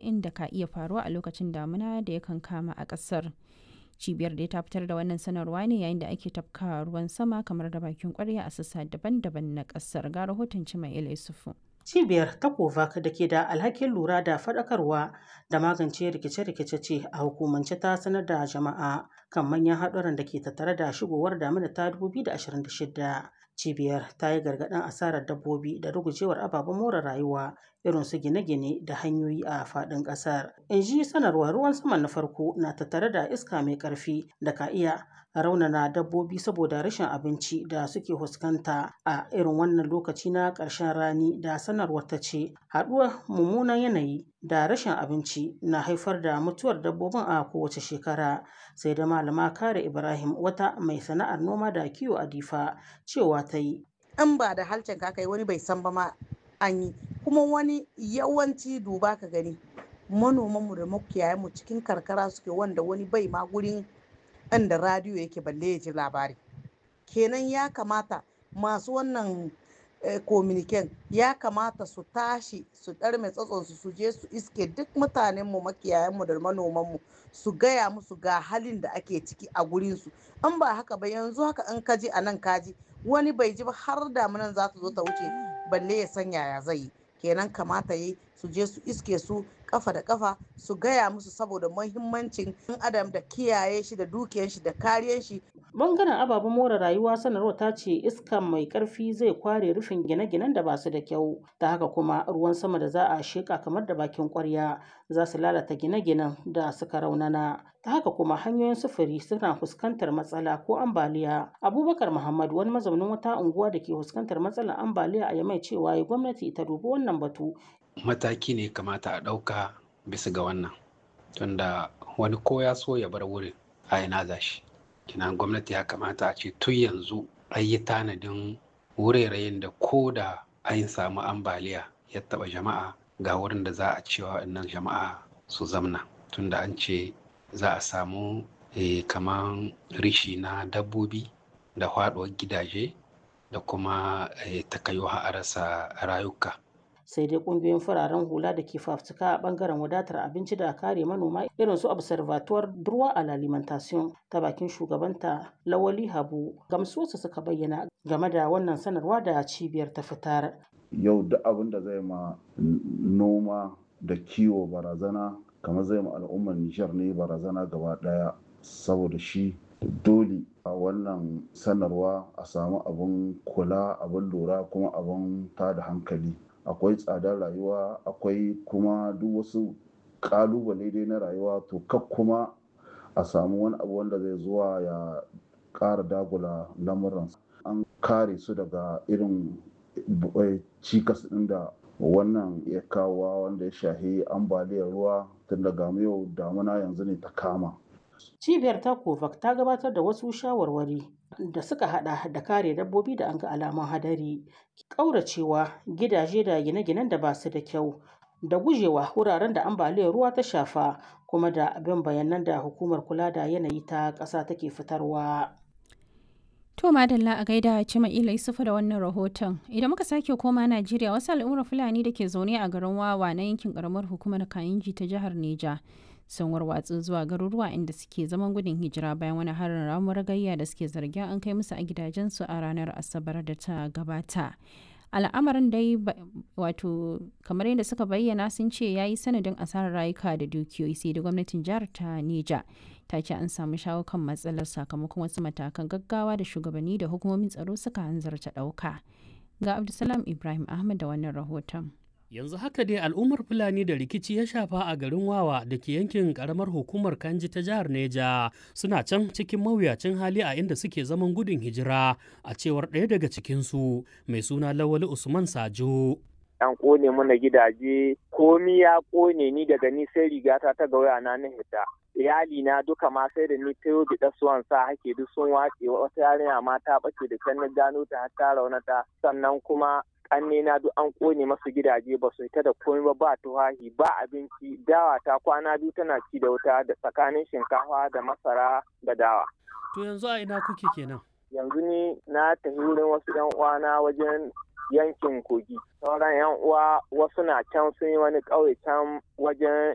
bala'o'in da ka iya faruwa a lokacin damuna da yakan kama a ƙasar. Cibiyar da ta fitar da wannan sanarwa ne yayin da ake tafka ruwan sama kamar da bakin kwarya a sassa daban-daban na ƙasar. Ga rahoton Cimaila Yusufu. Cibiyar ta COVAX da ke da alhakin lura da faɗakarwa da magance rikice-rikice ce a hukumance ta sanar da jama'a kan manyan haɗuran da ke tattare da shigowar damina ta 2026. Cibiyar ta yi gargaɗin asarar dabbobi da rugujewar ababen more rayuwa irin su gine-gine da hanyoyi a faɗin ƙasar. In ji sanarwar ruwan sama na farko na tattare da iska mai ƙarfi da ka iya raunana dabbobi saboda rashin abinci da suke fuskanta a irin wannan lokaci na ƙarshen rani da sanarwar ta ce haɗuwar mummunan yanayi da rashin abinci na haifar da mutuwar dabbobin a kowace shekara. Sai da malama Kare Ibrahim wata mai sana'ar noma da kiwo a Difa cewa ta yi. In ba da halcin ka kai wani bai san ba ma an yi, kuma wani yawanci duba ka gani manomanmu da makiyayanmu cikin karkara suke wanda wani bai ma gurin inda radiyo yake balle ya ji labari. Kenan ya kamata masu wannan kominiken ya kamata su tashi su ɗarme tsatsonsu su je su iske duk mutanenmu makiyayanmu da manomanmu su gaya musu ga halin da ake ciki a gurinsu. In ba haka ba yanzu haka in kaji a nan kaji wani bai ji ba har damunan za ta zo ta wuce balle ya san yaya zai yi. Kenan kamata yi su je su iske su kafa da kafa su gaya musu saboda muhimmancin ɗan adam da kiyaye shi da dukiyar shi da kariyar shi. Bangaren ababen more rayuwa sanarwar ta ce iska mai karfi zai kware rufin gine-ginen da ba su da kyau, ta haka kuma ruwan sama da za a sheka kamar da bakin kwarya za su lalata gine-ginen da suka raunana, ta haka kuma hanyoyin sufuri suna fuskantar matsala ko ambaliya. Abubakar Muhammad wani mazaunin wata unguwa da ke fuskantar matsalar ambaliya a Yamai cewa gwamnati ta dubi wannan batu. Mataki ne kamata a ɗauka bisa ga wannan, tunda wani ko ya so ya bar wurin a ina za shi. Kina gwamnati ya kamata a ce tun yanzu an yi tanadin wuraren da ko da an samu ambaliya ya taɓa jama'a ga wurin da za a cewa waɗannan jama'a su zamna, tunda an ce za a samu kaman rishi na dabbobi da faɗuwar gidaje da kuma takayuwa a rasa rayuka. Sai dai kungiyoyin fararen hula da ke fafutuka a bangaren wadatar abinci da kare manoma irin su Observatoire Droit à l'Alimentation ta bakin shugabanta Lawali Habu gamsuwarsu suka bayyana game da wannan sanarwa da cibiyar ta fitar. Yau duk abin da zai ma noma da kiwo barazana kamar zai ma al'ummar Nijar ne barazana gaba daya, saboda shi dole a wannan sanarwa a samu abin kula, abin lura kuma abin tada hankali. Akwai tsadar rayuwa, akwai kuma duk wasu kalubale dai na rayuwa, to kak kuma a samu wani abu wanda zai zuwa ya ƙara dagula lamuran. An kare su daga irin cikas ɗin da wannan ya kawo wanda ya shahi ambaliyar ruwa tun daga yau damuna yanzu ne ta kama. Cibiyar ta COVAX ta gabatar da wasu shawarwari da suka hada da kare dabbobi da an ga alamun hadari, ƙauracewa gidaje da gine-ginen da ba su da kyau, da gujewa wuraren da ambaliyar ruwa ta shafa, kuma da bin bayanan da hukumar kula da yanayi ta ƙasa take fitarwa. To madalla a gaida Cimaila Yusufu da wannan rahoton. Idan muka sake koma Najeriya, wasu al'ummar Fulani da ke zaune a garin Wawa na yankin karamar hukumar Kayinji ta jihar Neja sun warwatsu zuwa garuruwa inda suke zaman gudun hijira bayan wani harin ramuwar gayya da suke zargin an kai musu a gidajensu a ranar Asabar da ta gabata. Al'amarin dai wato kamar yadda suka bayyana sun ce ya yi sanadin asarar rayuka da dukiyoyi, sai da gwamnatin jihar ta Neja ta ce an samu shawo kan matsalar sakamakon wasu matakan gaggawa da shugabanni da hukumomin tsaro suka hanzarta ɗauka. Ga Abdulsalam Ibrahim Ahmad da wannan rahoton. Yanzu haka dai al'ummar Fulani da rikici ya shafa a garin Wawa da ke yankin karamar hukumar Kanji ta jihar Neja suna can cikin mawuyacin hali a inda suke zaman gudun hijira, a cewar ɗaya daga cikinsu mai suna Lawali Usman Sajo. An kone mana gidaje, komi ya kone, ni daga ni sai rigata ta ga waya na hita. Iyali na duka ma sai da ni ta yobi ɗasuwan sa hake duk sun wace, wata yarinya ma ta ɓace da can na gano ta har ta raunata, sannan kuma ƙannena duk an ƙone masu gidaje ba su ita da komai ba tuhahi ba abinci, dawa ta kwana biyu tana ci da wuta da tsakanin shinkafa da masara da dawa. To yanzu a ina kuke kenan? Yanzu ni na tafi wurin wasu 'yan uwana wajen yankin Kogi. Sauran 'yan uwa wasu na can sun yi wani ƙauye can wajen